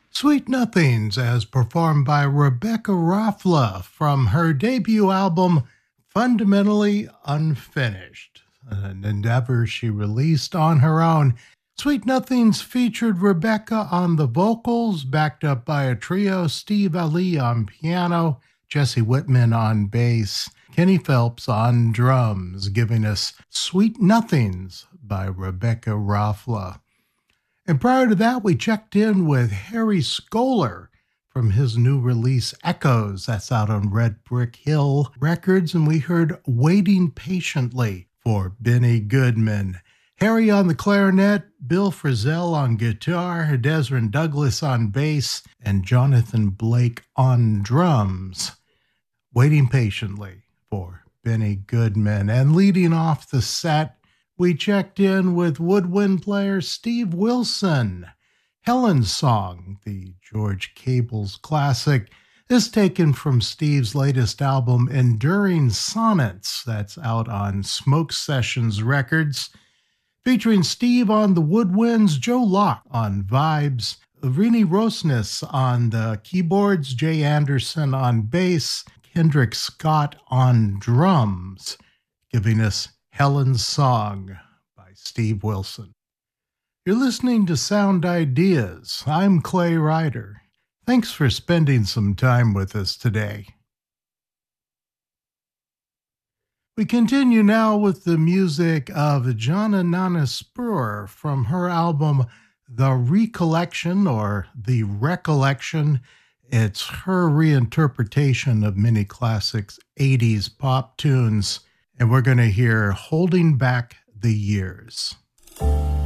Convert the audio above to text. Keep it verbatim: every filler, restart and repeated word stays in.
Sweet Nothings, as performed by Rebecca Raffla from her debut album, Fundamentally Unfinished, an endeavor she released on her own. Sweet Nothings featured Rebecca on the vocals, backed up by a trio: Steve Ali on piano, Jesse Whitman on bass, Kenny Phelps on drums, giving us Sweet Nothings by Rebecca Raffla. And prior to that, we checked in with Harry Skoler from his new release, Echoes. That's out on Red Brick Hill Records. And we heard Waiting Patiently for Benny Goodman. Harry on the clarinet, Bill Frisell on guitar, Desmond Douglas on bass, and Jonathan Blake on drums. Waiting Patiently for Benny Goodman. And leading off the set, we checked in with woodwind player Steve Wilson. Helen's Song, the George Cable's classic, is taken from Steve's latest album, Enduring Sonnets, that's out on Smoke Sessions Records, featuring Steve on the woodwinds, Joe Locke on vibes, Rini Rosnes on the keyboards, Jay Anderson on bass, Kendrick Scott on drums, giving us Helen's Song by Steve Wilson. You're listening to Sound Ideas. I'm Clay Ryder. Thanks for spending some time with us today. We continue now with the music of Jana Nana Spur from her album The Recollection, or The Recollection. It's her reinterpretation of many classics eighties pop tunes. And we're going to hear Holding Back the Years.